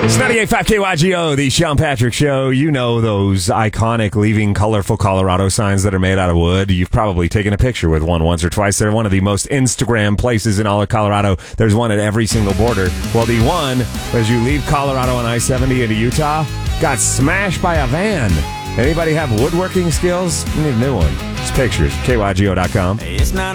It's 98.5 KYGO, the Sean Patrick Show. You know those iconic Leaving Colorful Colorado signs that are made out of wood. You've probably taken a picture with one once or twice. They're one of the most Instagram places in all of Colorado. There's one at every single border. Well, the one, as you leave Colorado on I-70 into Utah, got smashed by a van. Anybody have woodworking skills? You need a new one. It's pictures, KYGO.com. It's not